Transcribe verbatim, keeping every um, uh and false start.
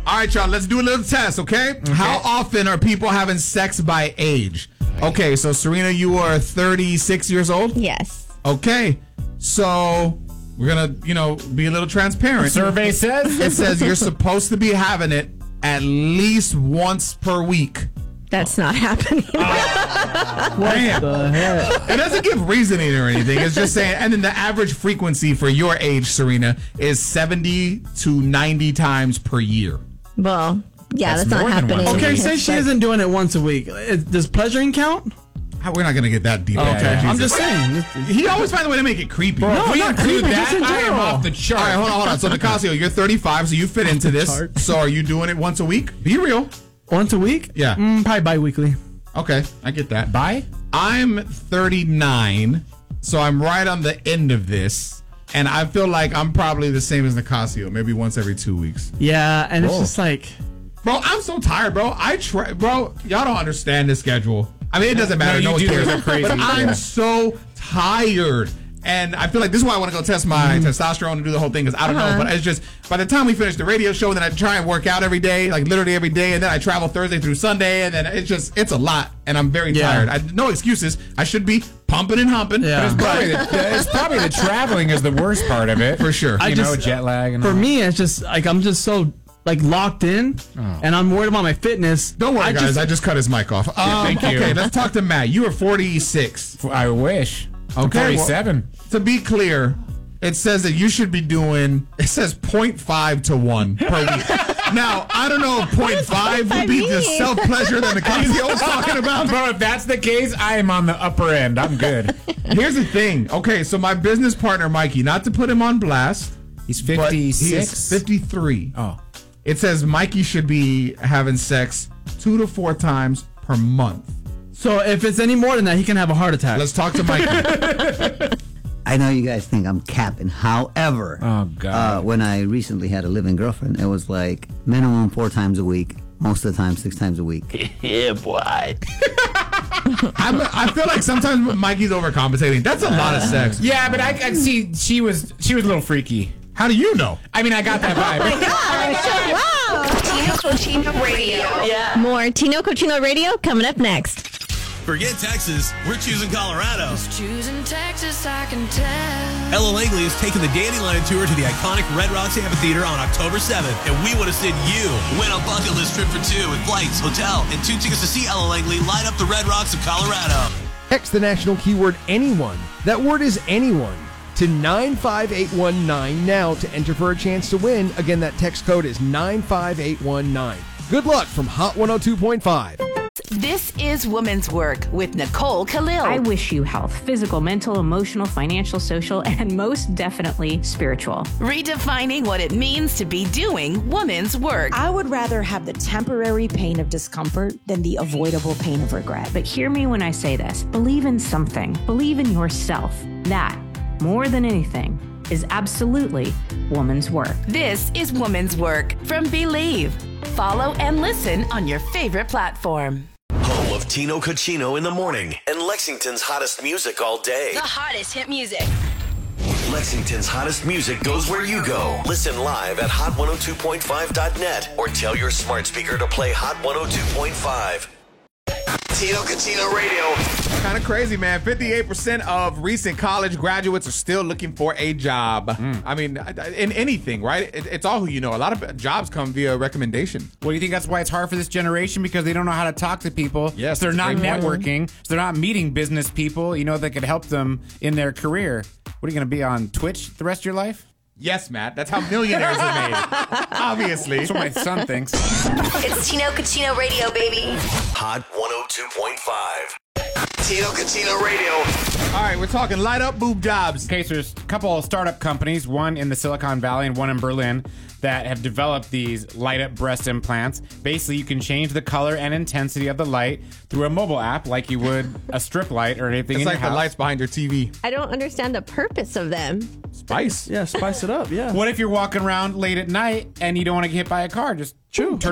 All right, y'all, let's do a little test, okay? okay? How often are people having sex by age? Okay, so Serena, you are thirty-six years old? Yes. Okay, so we're going to, you know, be a little transparent. The survey says? It says you're supposed to be having it at least once per week. That's not happening. Uh, what the heck? It doesn't give reasoning or anything. It's just saying, and then the average frequency for your age, Serena, is seventy to ninety times per year. Well, yeah, that's, that's not happening. Okay, say she isn't doing it once a week. Does pleasuring count? We're not going to get that deep. Okay, yeah, yeah. I'm just saying. He always finds a way to make it creepy. Bro, no, we not include creepy, that. just in I am general. off the chart. All right, hold on, hold on. So, Nicasio, you're thirty-five, so you fit into this. Chart. So, are you doing it once a week? Be real. Once a week? Yeah. Mm, probably bi-weekly. Okay, I get that. Bye? I'm thirty-nine, so I'm right on the end of this. And I feel like I'm probably the same as Nicasio, maybe once every two weeks. Yeah, and Whoa. it's just like... Bro, I'm so tired, bro. I try, bro, y'all don't understand this schedule. I mean, it doesn't matter. No, No, you one do. cares. They're crazy. But I'm Yeah. so tired. And I feel like this is why I want to go test my mm-hmm. testosterone and do the whole thing, because I don't uh-huh. know. But it's just, by the time we finish the radio show, then I try and work out every day, like literally every day. And then I travel Thursday through Sunday. And then it's just, it's a lot. And I'm very Yeah. tired. I, no excuses. I should be pumping and humping. Yeah. But it's Probably the, it's probably the traveling is the worst part of it. For sure. I You just, know, jet lag. And for all. me, it's just like I'm just so like locked in, Oh. and I'm worried about my fitness. Don't worry, I guys. Just, I just cut his mic off. Um, thank you. Okay, let's talk to Matt. You are forty-six. I wish. I'm Okay, forty-seven. Well, to be clear, it says that you should be doing, it says zero point five to one per week. Now, I don't know if zero point five would be the mean? self-pleasure that Nicasio was talking about. Bro, if that's the case, I am on the upper end. I'm good. Here's the thing. Okay, so my business partner, Mikey, not to put him on blast, He's but he is fifty-six. fifty-three. Oh. It says Mikey should be having sex two to four times per month. so if it's any more than that, he can have a heart attack. Let's talk to Mikey. I know you guys think I'm capping. However, Oh, God. Uh, when I recently had a living girlfriend, it was like minimum four times a week, most of the time six times a week. Yeah, boy. I'm, I feel like sometimes Mikey's overcompensating. That's a lot of sex. Yeah, but I, I see she was she was a little freaky. How do you know? I mean, I got that vibe. Wow. Tino Cochino Radio. Yeah. More Tino Cochino Radio coming up next. Forget Texas, we're choosing Colorado. Choosing Texas, I can tell. Ella Langley is taking the Dandelion Tour to the iconic Red Rocks Amphitheater on October seventh, and we want to send you. Win a bucket list trip for two with flights, hotel, and two tickets to see Ella Langley light up the Red Rocks of Colorado. Text the national keyword anyone. That word is anyone to nine five eight one nine now to enter for a chance to win. Again, that text code is nine five eight one nine. Good luck from Hot one oh two point five. This is Women's Work with Nicole Khalil. I wish you health, physical, mental, emotional, financial, social, and most definitely spiritual. Redefining what it means to be doing women's work. I would rather have the temporary pain of discomfort than the avoidable pain of regret. But hear me when I say this. Believe in something. Believe in yourself. That, more than anything, is absolutely woman's work. This is Women's Work from Believe. Follow and listen on your favorite platform. Home of Tino Cochino in the morning and Lexington's hottest music all day. The hottest hit music. Lexington's hottest music goes where you go. Listen live at hot one oh two point five dot net or tell your smart speaker to play Hot one oh two point five. Tino Cochino Radio. Kind of crazy, man. fifty-eight percent of recent college graduates are still looking for a job. Mm. I mean, in anything, right? It, it's all who you know. A lot of jobs come via recommendation. Well, do you think that's why it's hard for this generation? Because they don't know how to talk to people. Yes, so they're not that's a great point. networking. So they're not meeting business people, you know, that could help them in their career. What are you going to be on Twitch the rest of your life? Yes, Matt. That's how millionaires are made. Obviously. That's what my son thinks. It's Tino Cochino Radio, baby. Hot one oh two point five. Tino Cochino Radio. All right, we're talking light up boob jobs. Okay, so there's a couple of startup companies, one in the Silicon Valley and one in Berlin, that have developed these light up breast implants. Basically, you can change the color and intensity of the light through a mobile app like you would a strip light or anything It's in like your the house. lights behind your T V. I don't understand the purpose of them. Spice. Yeah, spice it up, yeah. What if you're walking around late at night and you don't want to get hit by a car? Just True. turn